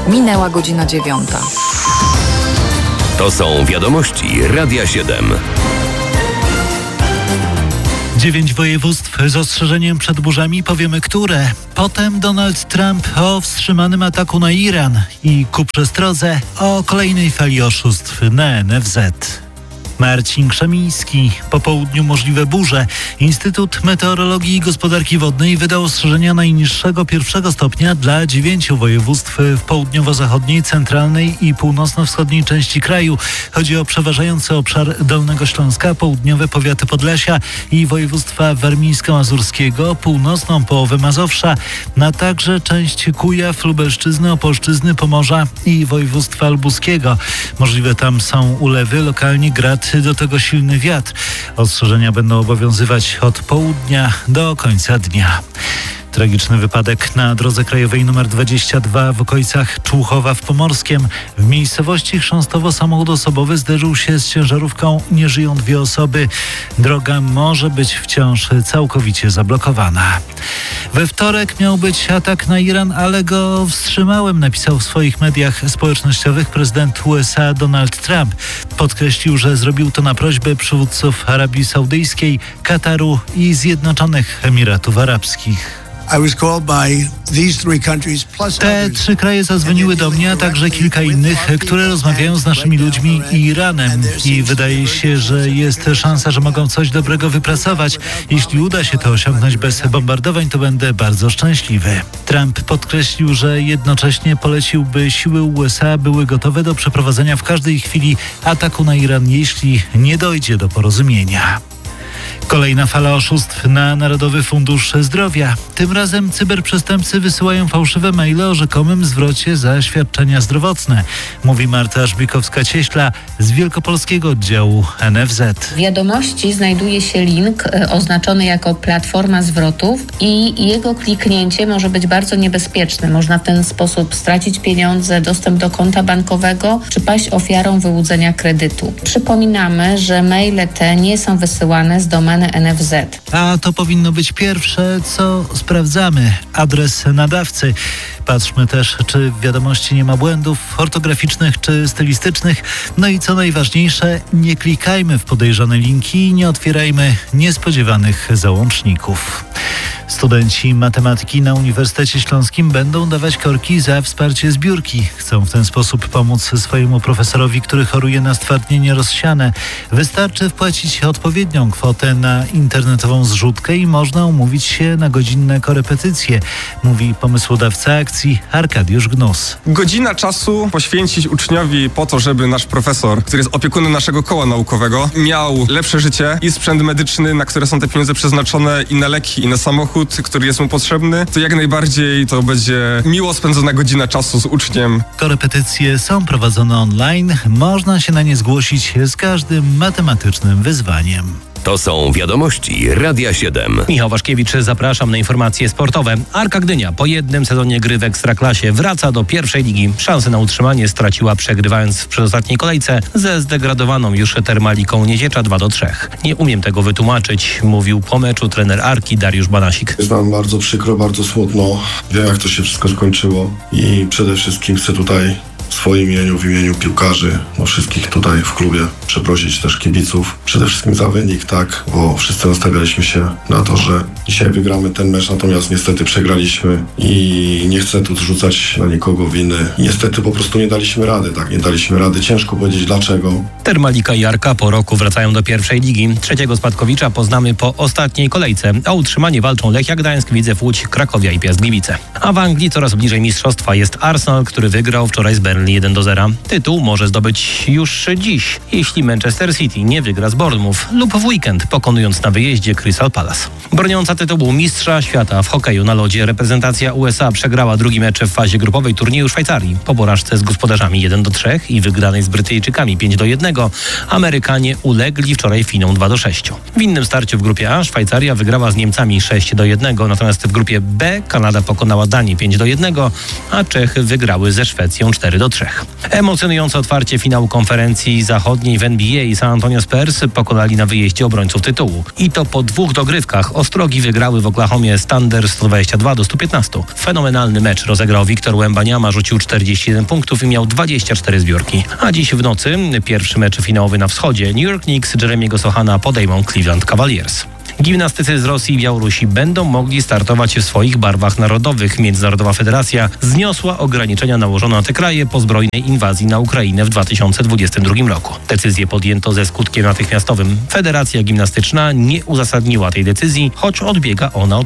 Minęła godzina 9. To są wiadomości Radia 7. 9 województw z ostrzeżeniem przed burzami, powiemy które. Potem Donald Trump o wstrzymanym ataku na Iran i ku przestrodze o kolejnej fali oszustw na NFZ. Marcin Krzemiński. Po południu możliwe burze. Instytut Meteorologii i Gospodarki Wodnej wydał ostrzeżenia najniższego 1 stopnia dla 9 województw w południowo-zachodniej, centralnej i północno-wschodniej części kraju. Chodzi o przeważający obszar Dolnego Śląska, południowe powiaty Podlasia i województwa warmińsko-mazurskiego, północną połowę Mazowsza, a także część Kujaw, Lubelszczyzny, Opolszczyzny, Pomorza i województwa lubuskiego. Możliwe tam są ulewy, lokalnie grad, do tego silny wiatr. Ostrzeżenia będą obowiązywać od południa do końca dnia. Tragiczny wypadek na drodze krajowej nr 22 w okolicach Człuchowa w Pomorskiem. W miejscowości Chrząstowo samochód osobowy zderzył się z ciężarówką. Nie żyją 2 osoby. Droga może być wciąż całkowicie zablokowana. We wtorek miał być atak na Iran, ale go wstrzymałem, napisał w swoich mediach społecznościowych prezydent USA Donald Trump. Podkreślił, że zrobił to na prośbę przywódców Arabii Saudyjskiej, Kataru i Zjednoczonych Emiratów Arabskich. Te 3 kraje zadzwoniły do mnie, a także kilka innych, które rozmawiają z naszymi ludźmi i Iranem. I wydaje się, że jest szansa, że mogą coś dobrego wypracować. Jeśli uda się to osiągnąć bez bombardowań, to będę bardzo szczęśliwy. Trump podkreślił, że jednocześnie polecił, by siły USA były gotowe do przeprowadzenia w każdej chwili ataku na Iran, jeśli nie dojdzie do porozumienia. Kolejna fala oszustw na Narodowy Fundusz Zdrowia. Tym razem cyberprzestępcy wysyłają fałszywe maile o rzekomym zwrocie za świadczenia zdrowotne, mówi Marta Ażbikowska-Cieśla z wielkopolskiego oddziału NFZ. W wiadomości znajduje się link oznaczony jako platforma zwrotów i jego kliknięcie może być bardzo niebezpieczne. Można w ten sposób stracić pieniądze, dostęp do konta bankowego czy paść ofiarą wyłudzenia kredytu. Przypominamy, że maile te nie są wysyłane z domeny NFZ. A to powinno być pierwsze, co sprawdzamy. Adres nadawcy. Patrzmy też, czy w wiadomości nie ma błędów ortograficznych czy stylistycznych. No i co najważniejsze, nie klikajmy w podejrzane linki i nie otwierajmy niespodziewanych załączników. Studenci matematyki na Uniwersytecie Śląskim będą dawać korki za wsparcie zbiórki. Chcą w ten sposób pomóc swojemu profesorowi, który choruje na stwardnienie rozsiane. Wystarczy wpłacić odpowiednią kwotę na internetową zrzutkę i można umówić się na godzinne korepetycje, mówi pomysłodawca akcji Arkadiusz Gnus. Godzina czasu poświęcić uczniowi po to, żeby nasz profesor, który jest opiekunem naszego koła naukowego, miał lepsze życie i sprzęt medyczny, na które są te pieniądze przeznaczone, i na leki, i na samochód, który jest mu potrzebny, to jak najbardziej to będzie miło spędzona godzina czasu z uczniem. Korepetycje są prowadzone online. Można się na nie zgłosić z każdym matematycznym wyzwaniem. To są wiadomości Radia 7. Michał Waszkiewicz, zapraszam na informacje sportowe. Arka Gdynia po jednym sezonie gry w Ekstraklasie wraca do pierwszej ligi. Szansę na utrzymanie straciła, przegrywając w przedostatniej kolejce ze zdegradowaną już Termaliką Nieciecza 2-3. Nie umiem tego wytłumaczyć, mówił po meczu trener Arki Dariusz Banasik. Jest nam bardzo przykro, bardzo smutno. Wiem, jak to się wszystko skończyło i przede wszystkim chcę tutaj w swoim imieniu, w imieniu piłkarzy, wszystkich tutaj w klubie przeprosić też kibiców. Przede wszystkim za wynik, tak, bo wszyscy nastawialiśmy się na to, że dzisiaj wygramy ten mecz, natomiast niestety przegraliśmy i nie chcę tu zrzucać na nikogo winy. Niestety po prostu nie daliśmy rady, tak, nie daliśmy rady. Ciężko powiedzieć dlaczego. Termalika i Arka po roku wracają do pierwszej ligi. Trzeciego spadkowicza poznamy po ostatniej kolejce. O utrzymanie walczą Lechia Gdańsk, Widzew Łódź, Krakowia i Piast Gliwice. A w Anglii coraz bliżej mistrzostwa jest Arsenal, który wygrał wczoraj z Burnley 1-0. Tytuł może zdobyć już dziś, jeśli Manchester City nie wygra z Bournemouth lub w weekend, pokonując na wyjeździe Crystal Palace. Broniąca tytułu mistrza świata w hokeju na lodzie reprezentacja USA przegrała drugi mecz w fazie grupowej turnieju Szwajcarii. Po porażce z gospodarzami 1-3 i wygranej z Brytyjczykami 5-1 Amerykanie ulegli wczoraj Finom 2-6. W innym starciu w grupie A Szwajcaria wygrała z Niemcami 6-1, natomiast w grupie B Kanada pokonała Danię 5-1, a Czechy wygrały ze Szwecją 4-2. 4-3. Emocjonujące otwarcie finału konferencji zachodniej w NBA San Antonio Spurs pokonali na wyjeździe obrońców tytułu. I to po 2 dogrywkach Ostrogi wygrały w Oklahomie Thunder 122-115. Fenomenalny mecz rozegrał Victor Wembanyama, rzucił 41 punktów i miał 24 zbiórki. A dziś w nocy pierwszy mecz finałowy na wschodzie. New York Knicks Jeremiego Sochana podejmą Cleveland Cavaliers. Gimnastycy z Rosji i Białorusi będą mogli startować w swoich barwach narodowych. Międzynarodowa Federacja zniosła ograniczenia nałożone na te kraje po zbrojnej inwazji na Ukrainę w 2022 roku. Decyzję podjęto ze skutkiem natychmiastowym. Federacja Gimnastyczna nie uzasadniła tej decyzji, choć odbiega ona od